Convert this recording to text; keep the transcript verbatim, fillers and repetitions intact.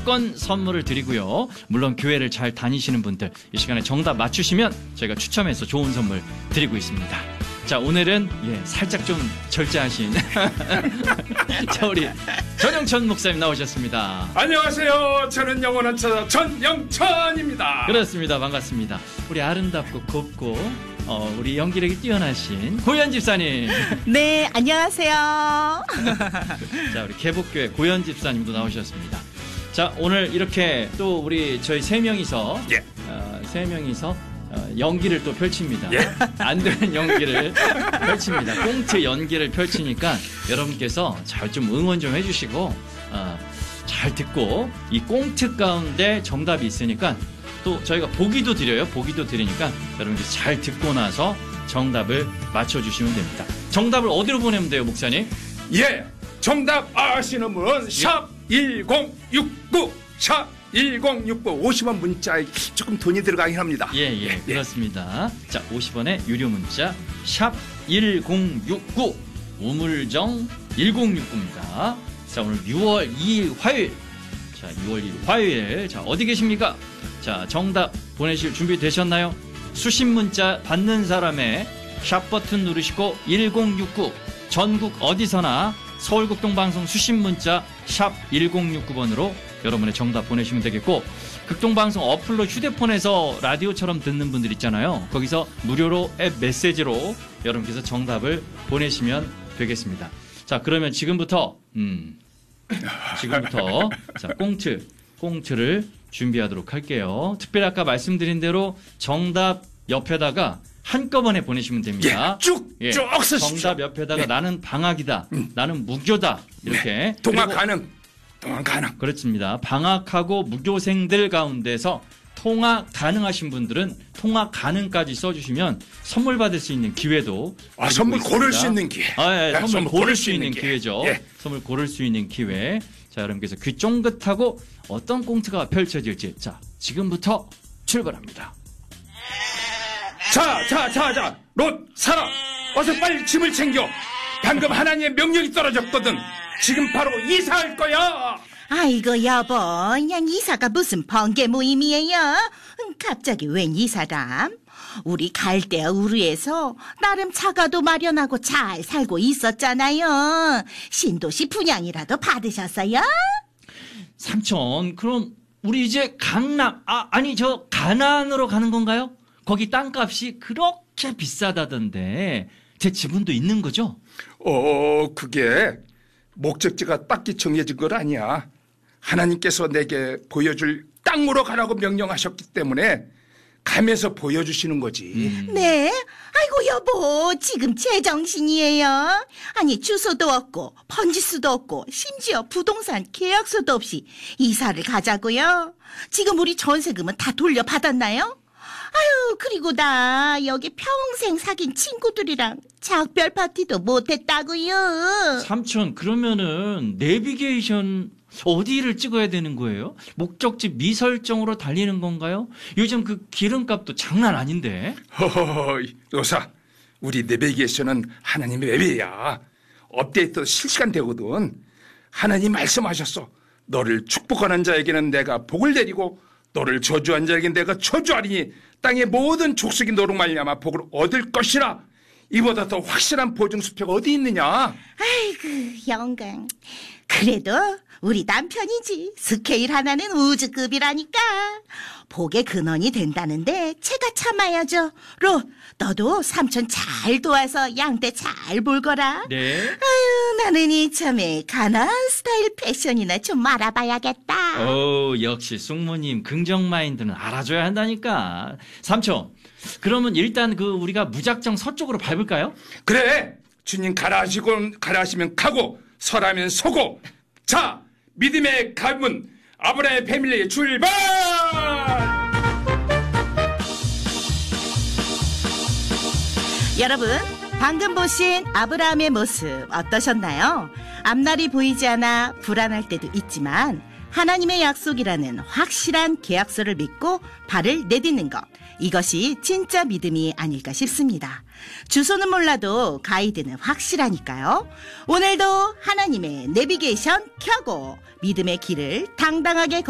무조건 선물을 드리고요. 물론 교회를 잘 다니시는 분들 이 시간에 정답 맞추시면 저희가 추첨해서 좋은 선물 드리고 있습니다. 자, 오늘은 예, 살짝 좀 절제하신 자, 우리 전영천 목사님 나오셨습니다. 안녕하세요. 저는 영원한 처자 전영천입니다. 그렇습니다. 반갑습니다. 우리 아름답고 곱고 어, 우리 연기력이 뛰어나신 고현 집사님. 네, 안녕하세요. 자, 우리 개복교회 고현 집사님도 나오셨습니다. 자, 오늘 이렇게 또 우리 저희 세 명이서 예. 어, 세 명이서 어, 연기를 또 펼칩니다. 예. 안 되는 연기를 펼칩니다. 꽁트 연기를 펼치니까 여러분께서 잘 좀 응원 좀 해주시고 어, 잘 듣고 이 꽁트 가운데 정답이 있으니까 또 저희가 보기도 드려요. 보기도 드리니까 여러분들 잘 듣고 나서 정답을 맞춰주시면 됩니다. 정답을 어디로 보내면 돼요, 목사님? 예, 정답 아시는 분 샵 일공육구 샵 일공육구 오십 원 문자에 조금 돈이 들어가긴 합니다. 예, 예, 예, 그렇습니다. 자, 오십 원의 유료 문자 샵 일공육구 우물정 일공육구입니다. 자, 오늘 유월 이일 화요일. 자, 유월 이일 화요일. 자, 어디 계십니까? 자, 정답 보내실 준비 되셨나요? 수신 문자 받는 사람의 샵 버튼 누르시고 일공육구 전국 어디서나 서울극동방송 수신 문자 샵 일공육구 번으로 여러분의 정답 보내시면 되겠고, 극동방송 어플로 휴대폰에서 라디오처럼 듣는 분들 있잖아요. 거기서 무료로 앱 메시지로 여러분께서 정답을 보내시면 되겠습니다. 자, 그러면 지금부터 음 지금부터 자, 꽁트 꽁트를 준비하도록 할게요. 특별히 아까 말씀드린 대로 정답 옆에다가 한꺼번에 보내시면 됩니다. 예, 쭉, 예, 쭉 쓰십시오. 정답 옆에다가 예. 나는 방학이다. 음. 나는 무교다. 이렇게. 네. 통학 가능. 통학 가능. 그렇습니다. 방학하고 무교생들 가운데서 통학 가능하신 분들은 통학 가능까지 써주시면 선물 받을 수 있는 기회도. 아, 선물 있습니다. 고를 수 있는 기회. 아, 예, 네, 선물, 선물 고를 수 있는 기회. 기회죠. 예. 선물 고를 수 있는 기회. 자, 여러분께서 귀 쫑긋하고 어떤 꽁트가 펼쳐질지. 자, 지금부터 출발합니다. 자, 자, 자, 자, 롯, 사라, 어서 빨리 짐을 챙겨. 방금 하나님의 명령이 떨어졌거든. 지금 바로 이사할 거야. 아이고 여보, 그냥 이사가 무슨 번개 모임이에요? 갑자기 웬 이사람? 우리 갈대아 우르에서 나름 자가도 마련하고 잘 살고 있었잖아요. 신도시 분양이라도 받으셨어요? 삼촌, 그럼 우리 이제 강남, 아, 아니 저 가난으로 가는 건가요? 거기 땅값이 그렇게 비싸다던데 제 지분도 있는 거죠? 어, 그게 목적지가 딱히 정해진 건 아니야. 하나님께서 내게 보여줄 땅으로 가라고 명령하셨기 때문에 가면서 보여주시는 거지. 음. 네? 아이고 여보, 지금 제정신이에요. 아니 주소도 없고 번지수도 없고 심지어 부동산 계약서도 없이 이사를 가자고요? 지금 우리 전세금은 다 돌려받았나요? 아유, 그리고 나 여기 평생 사귄 친구들이랑 작별 파티도 못했다고요. 삼촌, 그러면은 내비게이션 어디를 찍어야 되는 거예요? 목적지 미설정으로 달리는 건가요? 요즘 그 기름값도 장난 아닌데. 허허허, 여사, 우리 내비게이션은 하나님의 웹이야. 업데이트 실시간 되거든. 하나님 말씀하셨어. 너를 축복하는 자에게는 내가 복을 내리고 너를 저주한 자에게는 내가 저주하리니 땅의 모든 족속이 너로 말미암아 복을 얻을 것이라. 이보다 더 확실한 보증수표가 어디 있느냐? 아이고 영광. 그래도 우리 남편이지. 스케일 하나는 우주급이라니까. 복의 근원이 된다는데 제가 참아야죠. 로, 너도 삼촌 잘 도와서 양떼 잘 볼거라. 네. 아유, 나는 이참에 가난 스타일 패션이나 좀 알아봐야겠다. 오, 역시 숙모님 긍정 마인드는 알아줘야 한다니까. 삼촌, 그러면 일단 그 우리가 무작정 서쪽으로 밟을까요? 그래, 주님 가라 하시고 가라 하시면 가고 서라면 서고. 자, 믿음의 가문 아브라함의 패밀리의 출발! 여러분, 방금 보신 아브라함의 모습 어떠셨나요? 앞날이 보이지 않아 불안할 때도 있지만 하나님의 약속이라는 확실한 계약서를 믿고 발을 내딛는 것, 이것이 진짜 믿음이 아닐까 싶습니다. 주소는 몰라도 가이드는 확실하니까요. 오늘도 하나님의 내비게이션 켜고 믿음의 길을 당당하게